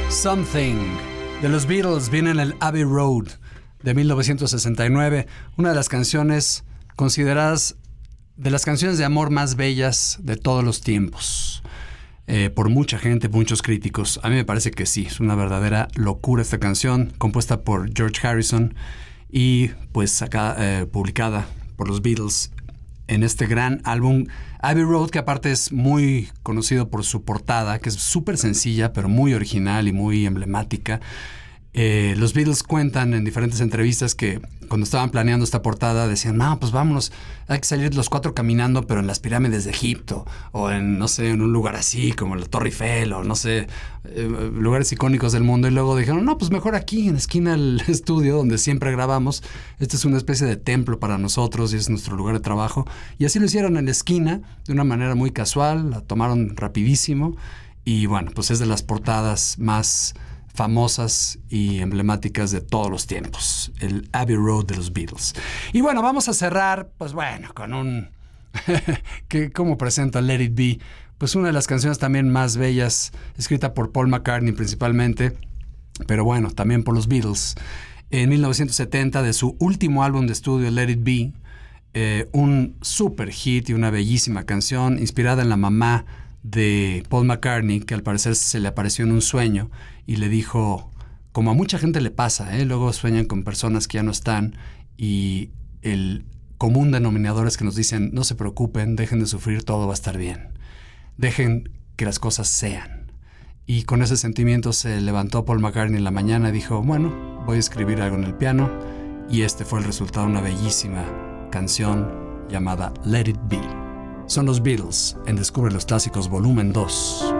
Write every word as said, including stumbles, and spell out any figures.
Something de los Beatles viene en el Abbey Road de mil novecientos sesenta y nueve, una de las canciones consideradas de las canciones de amor más bellas de todos los tiempos. Eh, por mucha gente, muchos críticos. A mí me parece que sí, es una verdadera locura esta canción, compuesta por George Harrison y pues acá eh, publicada por los Beatles en este gran álbum Abbey Road, que aparte es muy conocido por su portada, que es súper sencilla, pero muy original y muy emblemática. Eh, los Beatles cuentan en diferentes entrevistas que cuando estaban planeando esta portada decían, no, pues vámonos, hay que salir los cuatro caminando, pero en las pirámides de Egipto, o en, no sé, en un lugar así, como la Torre Eiffel, o no sé, eh, lugares icónicos del mundo. Y luego dijeron, no, pues mejor aquí, en la esquina del estudio, donde siempre grabamos. Este es una especie de templo para nosotros y es nuestro lugar de trabajo. Y así lo hicieron en la esquina, de una manera muy casual, la tomaron rapidísimo. Y bueno, pues es de las portadas más famosas y emblemáticas de todos los tiempos, el Abbey Road de los Beatles. Y bueno, vamos a cerrar, pues bueno, con un... que ¿cómo presenta Let It Be? Pues una de las canciones también más bellas, escrita por Paul McCartney principalmente, pero bueno, también por los Beatles. En mil novecientos setenta, de su último álbum de estudio, Let It Be, eh, un super hit y una bellísima canción inspirada en la mamá de Paul McCartney, que al parecer se le apareció en un sueño y le dijo, como a mucha gente le pasa, ¿eh? Luego sueñan con personas que ya no están y el común denominador es que nos dicen, no se preocupen, dejen de sufrir, todo va a estar bien, dejen que las cosas sean. Y con ese sentimiento se levantó Paul McCartney en la mañana y dijo, bueno, voy a escribir algo en el piano, y este fue el resultado de una bellísima canción llamada Let It Be. Son los Beatles en Descubre los Clásicos volumen dos.